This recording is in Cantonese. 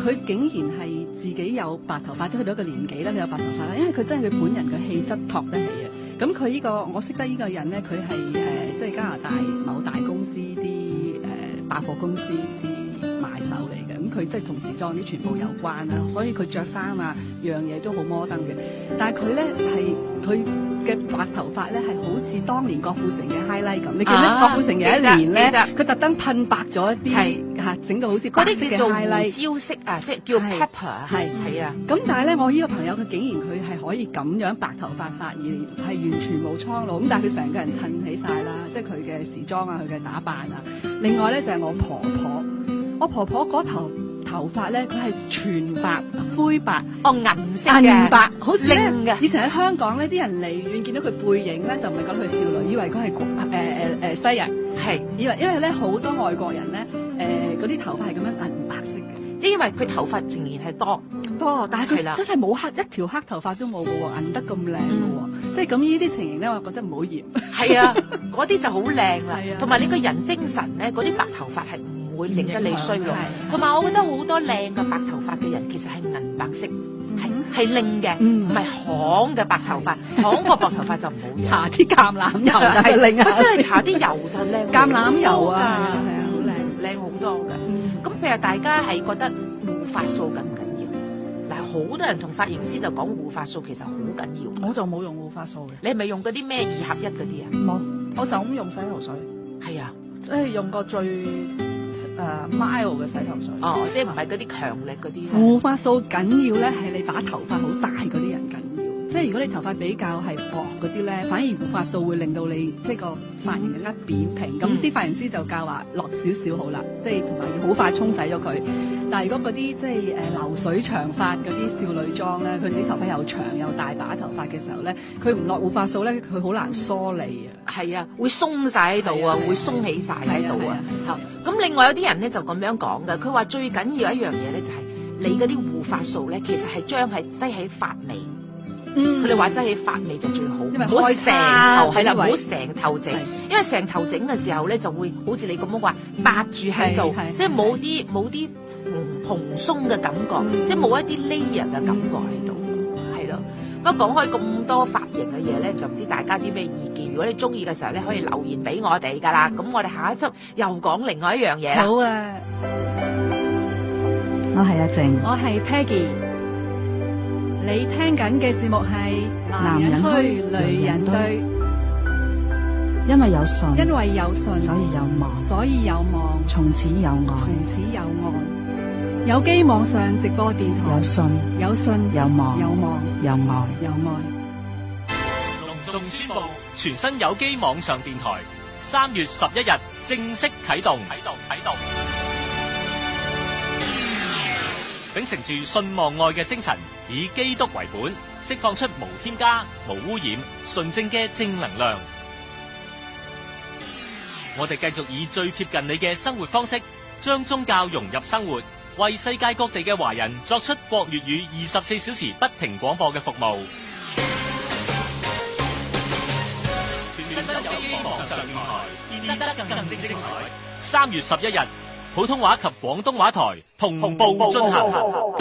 佢竟然係自己有白頭髮，即係去到一個年紀咧，佢有白頭髮啦。因為佢真係佢本人嘅氣質托得起啊。咁佢呢個我識得呢個人咧，佢係即係加拿大某大公司啲百貨公司啲賣手嚟嘅。咁佢即係同時裝啲全部有關啦，所以佢着衫啊樣嘢都好摩登嘅。但係佢咧係佢嘅白頭髮咧係好似當年郭富城嘅 highlight 咁。你記得郭富城有一年咧，佢特登噴白咗一啲嚇，整到好似白色嘅 highlight。 胡椒色啊，即係叫 pepper。係啊。 咁但係咧，我呢個朋友佢竟然佢係可以咁樣白頭髮發而係完全冇蒼老。咁但係佢成個人襯起晒啦，即係佢嘅時裝啊，佢嘅打扮啊。另外咧就係我婆婆，我婆婆嗰頭髮咧，佢係全白灰白， 銀色嘅， 銀白，好似靚嘅。 以前喺香港咧，啲人離遠見到佢背影咧，就唔係講佢少女，以為佢係西人， 係因為咧好多外國人咧，嗰啲頭髮係咁樣銀白色嘅， 即係因為佢頭髮仍然係多， 但係佢真係冇黑一條黑頭髮都冇嘅喎，銀得咁靚嘅喎，即係咁呢啲情形咧，我覺得唔好嫌。 係啊，嗰啲就好靚啦，同埋你個人精神咧，嗰啲白頭髮係唔會令得你衰老。同埋我覺得好多靚嘅白頭髮嘅人其實係銀白色，係靚嘅，唔係行嘅白頭髮。行個白頭髮就唔好搽啲橄欖油係靚啊！ 真係搽啲油就靚， 橄欖油啊，係啊，好靚， 靚好多嘅。咁譬如大家係覺得護髮素緊唔緊要？嗱，好多人同髮型師就講護髮素其實好緊要。 我就冇用護髮素嘅。 你係咪用嗰啲咩2合1嗰啲啊？ 冇，我就咁用洗頭水。 係啊， 即係用個最mild 嘅洗頭水。 哦，即係唔係嗰啲強力嗰啲。 護髮素緊要咧，係你把頭髮好大嗰啲人緊要。即係如果你頭髮比較係薄嗰啲咧，反而護髮素會令到你即係個髮型更加扁平。咁啲髮型師就教話落少少好啦，即係同埋要好快沖洗咗佢。但係如果嗰啲即係流水長髮嗰啲少女裝咧，佢哋啲頭髮又長又大把頭髮嘅時候咧，佢唔落護髮素咧，佢好難梳理啊。 係啊，會鬆晒喺度啊，會鬆起晒喺度啊。咁另外有啲人咧就咁樣講嘅，佢話最緊要一樣嘢咧就係你嗰啲護髮素咧，其實係將係擠喺髮尾。佢哋話擠起髮尾就最好，唔好成頭係啦，唔好成頭整，因為成頭整嘅時候咧就會好似你咁樣話壓住喺度，即係冇啲蓬鬆嘅感覺，即係冇一啲 layer 嘅感覺喺度，係咯。不過講開咁多髮型嘅嘢咧，就唔知大家啲咩意見。如果你中意嘅時候咧，可以留言俾我哋噶啦。咁我哋下一輯又講另外一樣嘢啦。 好啊， 我係阿靜， 我係 Peggy。你聽緊嘅節目係男人虛女人對， 因為有信， 所以有望， 從此有愛， 有機網上直播電台，有信，有望。 隆重宣布，全新有機網上電台3月11日正式啟動。秉承住信望愛嘅精神，以基督為本，釋放出無添加、無污染、純正嘅正能量。我哋繼續以最貼近你嘅生活方式，將宗教融入生活，為世界各地嘅華人作出國粵語24小時不停廣播嘅服務。全新有機網上電台，變得更精彩。3月11日，普通話及廣東話台同步進行。